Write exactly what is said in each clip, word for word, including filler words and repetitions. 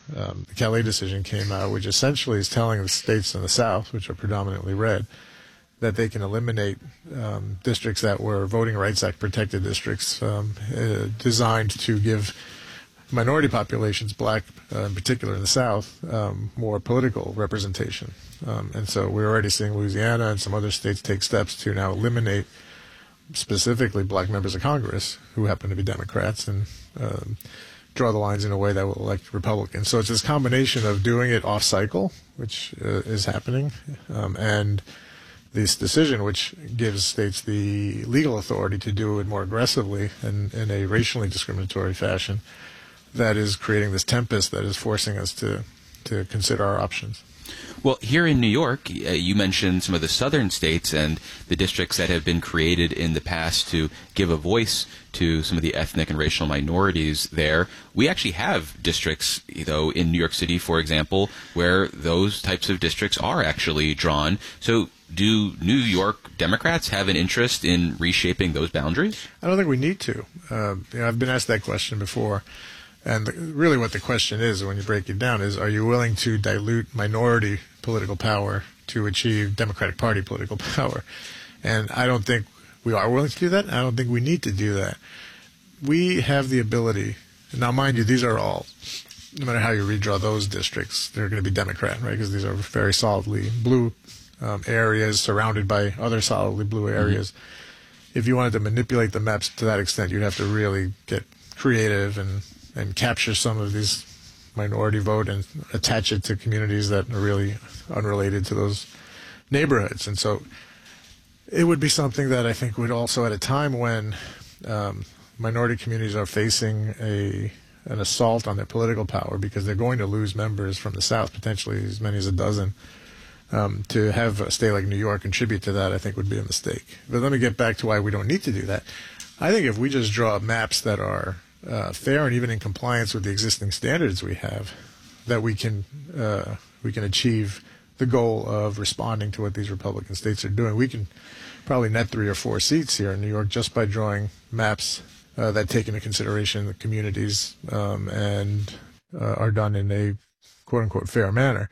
um, the Calais decision came out, which essentially is telling the states in the South, which are predominantly red, that they can eliminate um, districts that were Voting Rights Act protected districts um, uh, designed to give minority populations, black uh, in particular in the South, um, more political representation. Um, and so we're already seeing Louisiana and some other states take steps to now eliminate specifically black members of Congress who happen to be Democrats and um, draw the lines in a way that will elect Republicans. So it's this combination of doing it off cycle, which uh, is happening, um, and this decision, which gives states the legal authority to do it more aggressively and in a racially discriminatory fashion, that is creating this tempest that is forcing us to, to consider our options. Well, here in New York, uh, you mentioned some of the southern states and the districts that have been created in the past to give a voice to some of the ethnic and racial minorities there. We actually have districts, you know, in New York City, for example, where those types of districts are actually drawn. So do New York Democrats have an interest in reshaping those boundaries? I don't think we need to. Uh, you know, I've been asked that question before. And the, really what the question is, when you break it down, is are you willing to dilute minority political power to achieve Democratic Party political power? And I don't think we are willing to do that. I don't think we need to do that. We have the ability, now mind you, these are all, no matter how you redraw those districts, they're going to be Democrat, right? Because these are very solidly blue um, areas surrounded by other solidly blue areas. Mm-hmm. If you wanted to manipulate the maps to that extent, you'd have to really get creative and and capture some of these minority vote and attach it to communities that are really unrelated to those neighborhoods. And so it would be something that I think would also, at a time when um, minority communities are facing a an assault on their political power because they're going to lose members from the South, potentially as many as a dozen, um, to have a state like New York contribute to that, I think would be a mistake. But let me get back to why we don't need to do that. I think if we just draw maps that are Uh, fair and even in compliance with the existing standards we have, that we can uh, we can achieve the goal of responding to what these Republican states are doing. We can probably net three or four seats here in New York just by drawing maps uh, that take into consideration the communities um, and uh, are done in a quote-unquote fair manner.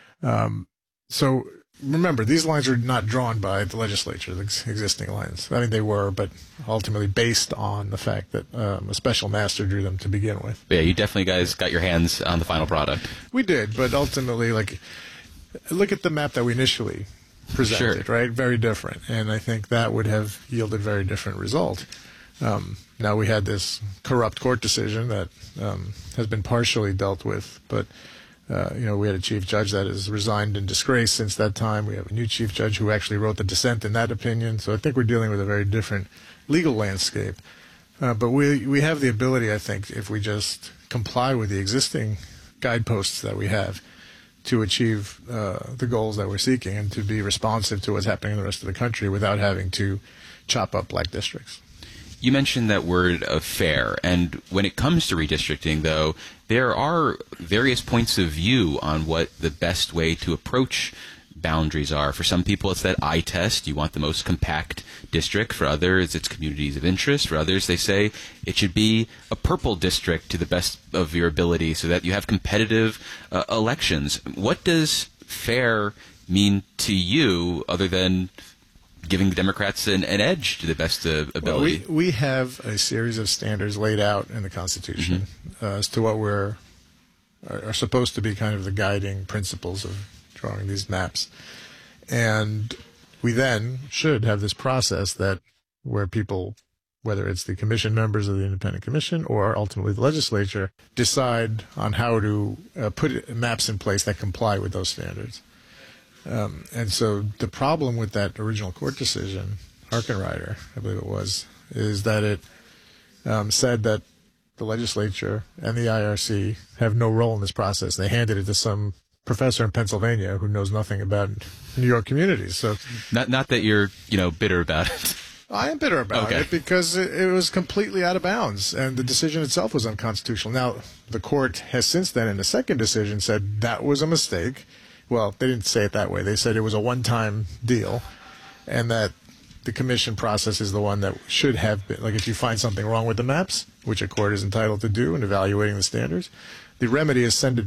Um, so remember, these lines are not drawn by the legislature, the ex- existing lines. I mean, they were, but ultimately based on the fact that um, a special master drew them to begin with. Yeah, you definitely guys got your hands on the final product. We did, but ultimately, like, look at the map that we initially presented, sure. right? Very different. And I think that would have yielded very different result. Um, now we had this corrupt court decision that um, has been partially dealt with, but Uh, you know, we had a chief judge that has resigned in disgrace since that time. We have a new chief judge who actually wrote the dissent in that opinion. So I think we're dealing with a very different legal landscape. Uh, but we we have the ability, I think, if we just comply with the existing guideposts that we have, to achieve uh, the goals that we're seeking and to be responsive to what's happening in the rest of the country without having to chop up black districts. You mentioned that word of fair, and when it comes to redistricting, though, there are various points of view on what the best way to approach boundaries are. For some people, it's that eye test. You want the most compact district. For others, it's communities of interest. For others, they say it should be a purple district to the best of your ability so that you have competitive uh, elections. What does fair mean to you other than giving the Democrats an, an edge to the best uh, ability? Well, we, we have a series of standards laid out in the Constitution mm-hmm. uh, as to what we're are, are supposed to be kind of the guiding principles of drawing these maps. And we then should have this process that where people, whether it's the commission members of the independent commission or ultimately the legislature, decide on how to uh, put maps in place that comply with those standards. Um, and so the problem with that original court decision, Harkenrider, I believe it was, is that it um, said that the legislature and the I R C have no role in this process. They handed it to some professor in Pennsylvania who knows nothing about New York communities. So, not not that you're you know bitter about it. I am bitter about okay. it because it, it was completely out of bounds, and the decision itself was unconstitutional. Now, the court has since then, in a second decision, said that was a mistake. Well, they didn't say it that way. They said it was a one-time deal, and that the commission process is the one that should have been. Like, if you find something wrong with the maps, which a court is entitled to do in evaluating the standards, the remedy is send it